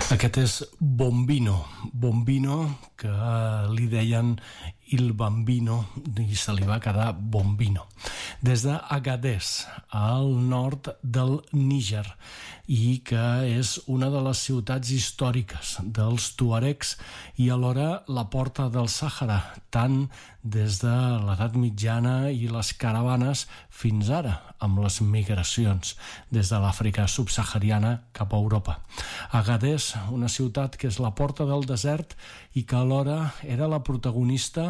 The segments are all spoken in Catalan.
Aquest és Bombino, que li deien Il Bambino i se li va quedar Bombino. Des d'Agadez, al nord del Níger, i que és una de les ciutats històriques dels tuaregs i alhora la porta del Sàhara, tant des de l'edat mitjana i les caravanes fins ara, amb les migracions des de l'Àfrica subsahariana cap a Europa. Agadez, una ciutat que és la porta del desert i que alhora era la protagonista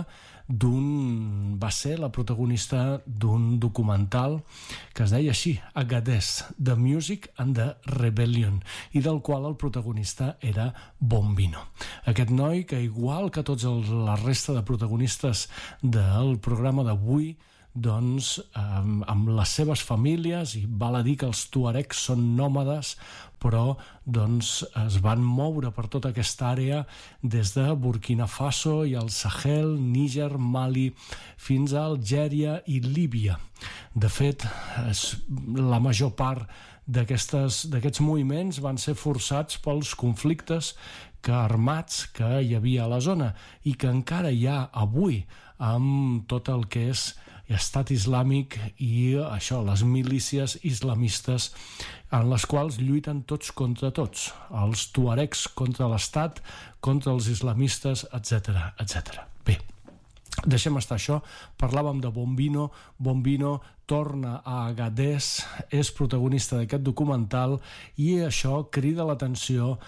va ser la protagonista d'un documental que es deia així, Agadez, The Music and the Rebellion, i del qual el protagonista era Bombino. Aquest noi que, igual que tots la resta de protagonistes del programa d'avui, doncs amb les seves famílies, i val a dir que els tuaregs són nòmades, però doncs es van moure per tota aquesta àrea des de Burkina Faso i el Sahel, Níger, Mali, fins a Algèria i Líbia. De fet, la major part d'aquests moviments van ser forçats pels conflictes armats que hi havia a la zona i que encara hi ha avui amb tot el que és estat islàmic i això, les milícies islamistes en les quals lluiten tots contra tots, els tuaregs contra l'estat, contra els islamistes, etc. Bé, deixem estar això. Parlàvem de Bombino. Bombino torna a Agadez, és protagonista d'aquest documental i això crida l'atenció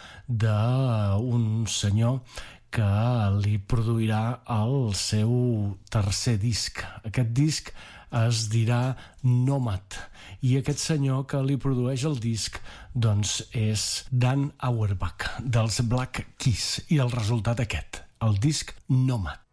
d'un senyor que li produirà el seu tercer disc. Aquest disc es dirà Nomad, i aquest senyor que li produeix el disc doncs és Dan Auerbach dels Black Keys, i el resultat aquest, el disc Nomad.